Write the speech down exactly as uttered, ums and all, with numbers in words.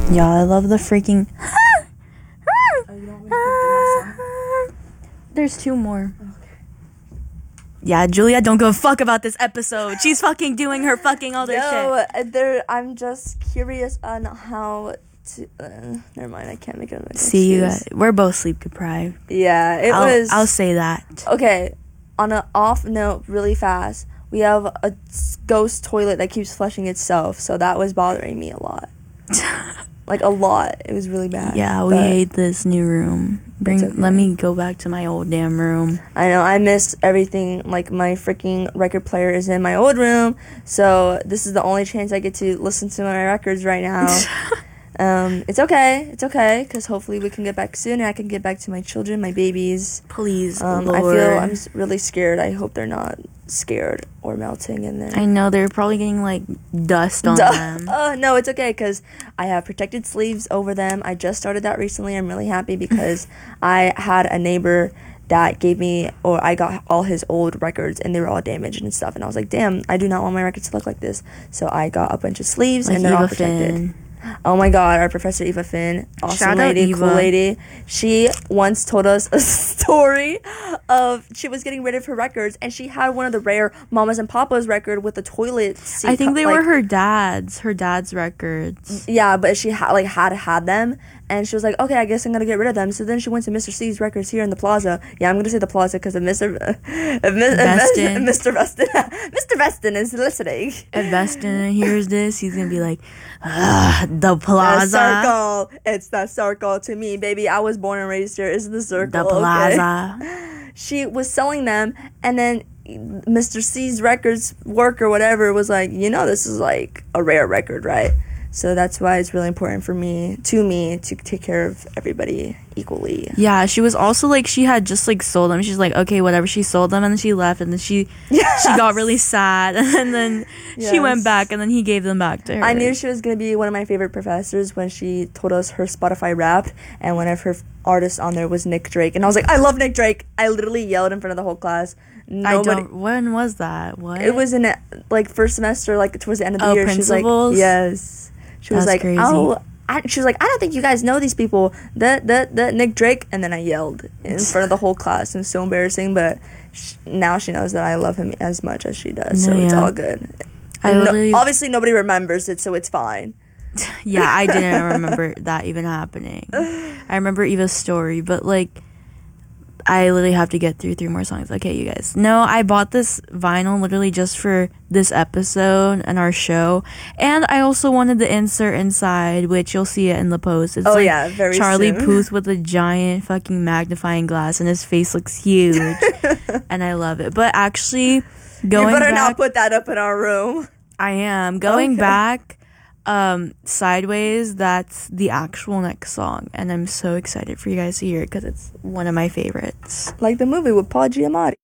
Yeah, I love the freaking. Oh, you don't want me to put the last song? There's two more. Okay. Yeah, Julia, don't give a fuck about this episode. She's fucking doing her fucking all this Yo, shit. there. I'm just curious on how to. Uh, never mind. I can't make it. See you. Guys. We're both sleep deprived. Yeah, it I'll, was. I'll say that. Okay, on an off note, really fast. We have a ghost toilet that keeps flushing itself, so that was bothering me a lot. Like a lot. It was really bad. Yeah, we hate this new room. Bring. Okay. Let me go back to my old damn room. I know. I miss everything. Like my freaking record player is in my old room, so this is the only chance I get to listen to my records right now. um, it's okay. It's okay because hopefully we can get back soon, and I can get back to my children, my babies. Please, Um, Lord. I feel I'm s- really scared. I hope they're not scared or melting in there. I know they're probably getting like dust on Duh. them. Oh, no, it's okay because I have protected sleeves over them. I just started that recently. I'm really happy because I had a neighbor that gave me, or I got all his old records and they were all damaged and stuff. And I was like, damn, I do not want my records to look like this. So I got a bunch of sleeves Like and they're all Eva protected. Finn. Oh my god, our professor Eva Finn, awesome Shout out lady, Eva. cool lady. She once told us a story of she was getting rid of her records and she had one of the rare Mamas and Papas record with the toilet seat. I think they like, were her dad's. Her dad's records. Yeah, but she had like had had them, and she was like, okay, I guess I'm gonna get rid of them. So then she went to Mister C's Records here in the Plaza. Yeah, I'm gonna say the Plaza because of Mister If Mis- Veston. Mister Veston, Mister Veston is listening. If Veston hears this, he's gonna be like, ah, the The plaza. circle, it's the circle to me, baby. I was born and raised here. It's the circle. The okay? plaza. She was selling them, and then Mister C's Records worker, whatever, was like, you know, this is like a rare record, right? So that's why it's really important for me, to me, to take care of everybody equally. Yeah, she was also like, she had just like sold them. She's like, okay, whatever. She sold them and then she left and then she Yes. she got really sad and then she went Yes. back and then he gave them back to her. I knew she was going to be one of my favorite professors when she told us her Spotify Wrapped, and one of her artists on there was Nick Drake. And I was like, I love Nick Drake. I literally yelled in front of the whole class. Nobody, I don't. When was that? What? It was in like first semester, like towards the end of the Oh, year. She was like, principals? yes. She was That's like, crazy. oh, I, she was like, I don't think you guys know these people. The the the Nick Drake, and then I yelled in front of the whole class. It was so embarrassing, but sh- now she knows that I love him as much as she does, so No, it's yeah. all good. I No- literally- obviously, nobody remembers it, so it's fine. Yeah, I didn't remember that even happening. I remember Eva's story, but like, I literally have to get through three more songs. Okay, you guys. No, I bought this vinyl literally just for this episode and our show, and I also wanted the insert inside, which you'll see it in the post. It's Oh, like yeah, very Charlie soon. Puth with a giant fucking magnifying glass, and his face looks huge, and I love it. But actually, going you better back, not put that up in our room. I am going Okay. back. Um, Sideways, that's the actual next song, and I'm so excited for you guys to hear it because it's one of my favorites. Like the movie with Paul Giamatti.